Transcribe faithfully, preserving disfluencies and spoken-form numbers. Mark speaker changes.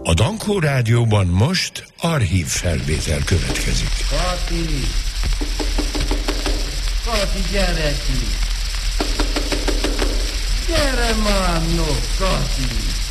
Speaker 1: A Dankó Rádióban most archív felvétel következik.
Speaker 2: Kati! Kati, gyere ki! Gyere már, no, Kati!